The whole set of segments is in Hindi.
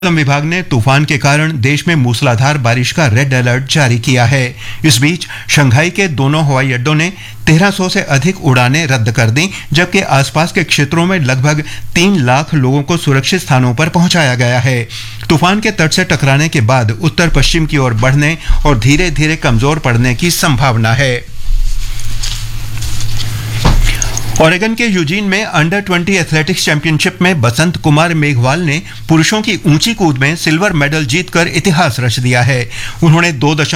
मौसम विभाग ने तूफान के कारण देश में मूसलाधार बारिश का रेड अलर्ट जारी किया है। इस बीच शंघाई के दोनों हवाई अड्डों ने 1300 से अधिक उड़ानें रद्द कर दी, जबकि आसपास के क्षेत्रों में लगभग 3 लाख लोगों को सुरक्षित स्थानों पर पहुंचाया गया है। तूफान के तट से टकराने के बाद उत्तर पश्चिम की ओर बढ़ने और धीरे धीरे कमजोर पड़ने की संभावना है। ओरेगन के यूजीन में अंडर 20 एथलेटिक्स चैंपियनशिप में बसंत कुमार मेघवाल ने पुरुषों की ऊंची कूद में सिल्वर मेडल जीतकर इतिहास रच दिया है। उन्होंने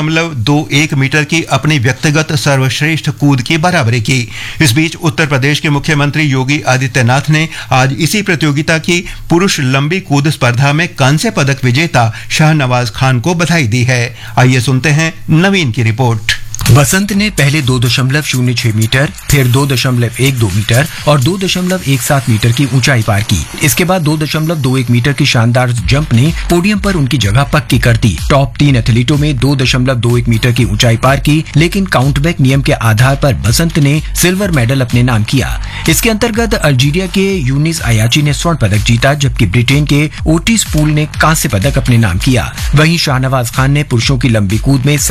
2.21 मीटर की अपनी व्यक्तिगत सर्वश्रेष्ठ कूद की बराबरी की। इस बीच उत्तर प्रदेश के मुख्यमंत्री योगी आदित्यनाथ ने आज इसी प्रतियोगिता की पुरुष लंबी कूद स्पर्धा में कांस्य पदक विजेता शाहनवाज खान को बधाई दी है। आइए सुनते हैं नवीन की रिपोर्ट। बसंत ने पहले 2.06 मीटर, फिर 2.12 मीटर और 2.17 मीटर की ऊंचाई पार की। इसके बाद 2.21 मीटर की शानदार जंप ने पोडियम पर उनकी जगह पक्की कर दी। टॉप 3 एथलीटों में 2.21 मीटर की ऊंचाई पार की, लेकिन काउंटबैक नियम के आधार पर बसंत ने सिल्वर मेडल अपने नाम किया। इसके अंतर्गत अल्जीरिया के यूनिस अयाची ने स्वर्ण पदक जीता, जबकि ब्रिटेन के ओटिस पूल ने कांस्य पदक अपने नाम किया। वहीं शाहनवाज खान ने पुरुषों की लंबी कूद में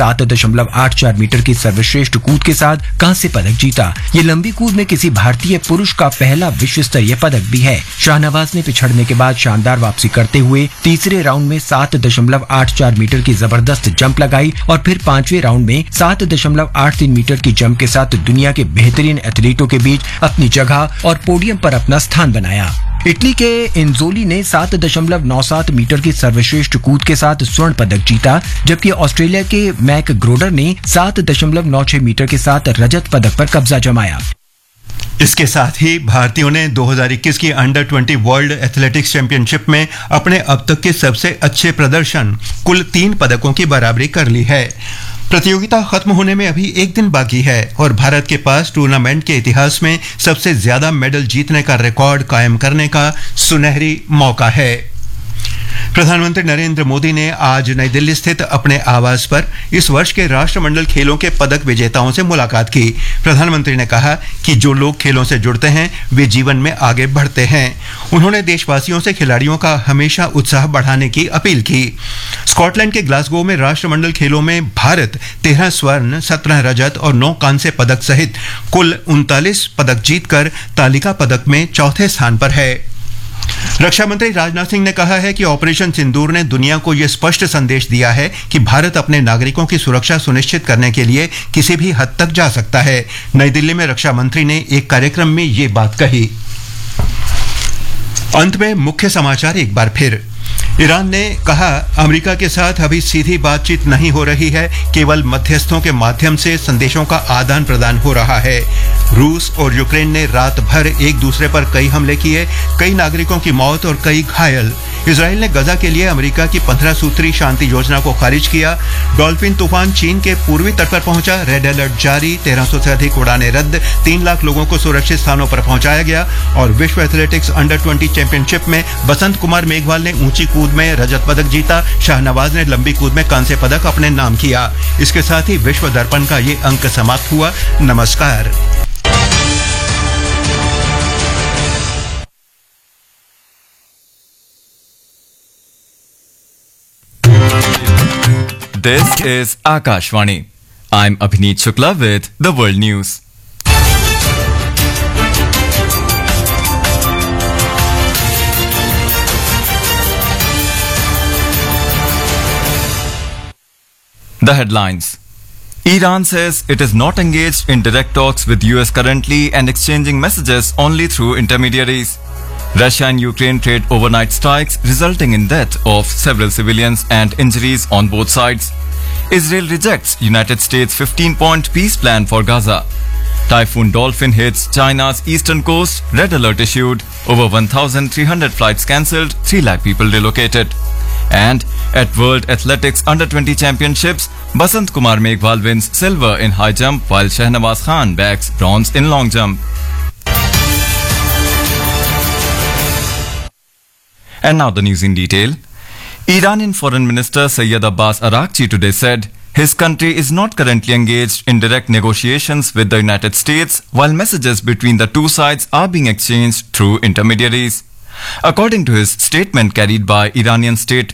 7.84 मीटर की सर्वश्रेष्ठ कूद के साथ कांस्य पदक जीता। ये लंबी कूद में किसी भारतीय पुरुष का पहला विश्व स्तरीय पदक भी है। शाहनवाज ने पिछड़ने के बाद शानदार वापसी करते हुए तीसरे राउंड में 7.84 मीटर की जबरदस्त जंप लगाई और फिर 5वें राउंड में 7.83 मीटर की जंप के साथ दुनिया के बेहतरीन एथलीटों के बीच अपनी जगह और पोडियम पर अपना स्थान बनाया। इटली के इंजोली ने 7.97 मीटर की सर्वश्रेष्ठ कूद के साथ स्वर्ण पदक जीता, जबकि ऑस्ट्रेलिया के मैक ग्रोडर ने 7.96 मीटर के साथ रजत पदक पर कब्जा जमाया। इसके साथ ही भारतीयों ने 2021 की अंडर 20 वर्ल्ड एथलेटिक्स चैंपियनशिप में अपने अब तक के सबसे अच्छे प्रदर्शन कुल 3 पदकों की बराबरी कर ली है। प्रतियोगिता खत्म होने में अभी एक दिन बाकी है और भारत के पास टूर्नामेंट के इतिहास में सबसे ज्यादा मेडल जीतने का रिकॉर्ड कायम करने का सुनहरी मौका है। प्रधानमंत्री नरेंद्र मोदी ने आज नई दिल्ली स्थित अपने आवास पर इस वर्ष के राष्ट्रमंडल खेलों के पदक विजेताओं से मुलाकात की। प्रधानमंत्री ने कहा कि जो लोग खेलों से जुड़ते हैं वे जीवन में आगे बढ़ते हैं। उन्होंने देशवासियों से खिलाड़ियों का हमेशा उत्साह बढ़ाने की अपील की। स्कॉटलैंड के ग्लासगो में राष्ट्रमंडल खेलों में भारत 13 स्वर्ण, 17 रजत और 9 कांस्य पदक सहित कुल 39 पदक जीतकर तालिका पदक में चौथे स्थान पर है। रक्षा मंत्री राजनाथ सिंह ने कहा है कि ऑपरेशन सिंदूर ने दुनिया को यह स्पष्ट संदेश दिया है कि भारत अपने नागरिकों की सुरक्षा सुनिश्चित करने के लिए किसी भी हद तक जा सकता है। नई दिल्ली में रक्षा मंत्री ने एक कार्यक्रम में ये बात कही। अंत में मुख्य समाचार एक बार फिर। ईरान ने कहा अमेरिका के साथ अभी सीधी बातचीत नहीं हो रही है, केवल मध्यस्थों के माध्यम से संदेशों का आदान प्रदान हो रहा है। रूस और यूक्रेन ने रात भर एक दूसरे पर कई हमले किए, कई नागरिकों की मौत और कई घायल। इजराइल ने गजा के लिए अमेरिका की 15 सूत्री शांति योजना को खारिज किया। डॉल्फिन तूफान चीन के पूर्वी तट पर पहुंचा, रेड अलर्ट जारी, 1300 से अधिक उड़ानें रद्द, 3 लाख लोगों को सुरक्षित स्थानों पर पहुंचाया गया। और विश्व एथलेटिक्स अंडर 20 चैंपियनशिप में बसंत कुमार मेघवाल ने ऊंची कूद में रजत पदक जीता, शाहनवाज ने लंबी कूद में कांस्य पदक अपने नाम किया। इसके साथ ही विश्व दर्पण का ये अंक समाप्त हुआ। नमस्कार। This is Akashvani. I'm Abhineet Shukla with the World News. The headlines. Iran says it is not engaged in direct talks with US currently and exchanging messages only through intermediaries. Russia and Ukraine trade overnight strikes resulting in death of several civilians and injuries on both sides. Israel rejects United States 15-point peace plan for Gaza. Typhoon Dolphin hits China's eastern coast, red alert issued, over 1,300 flights cancelled, 3 lakh people relocated. And at World Athletics Under 20 Championships, Basant Kumar Meghwal wins silver in high jump while Shahnawaz Khan bags bronze in long jump. And now the news in detail. Iranian Foreign Minister Sayyid Abbas Araghchi today said his country is not currently engaged in direct negotiations with the United States, while messages between the two sides are being exchanged through intermediaries. According to his statement carried by Iranian State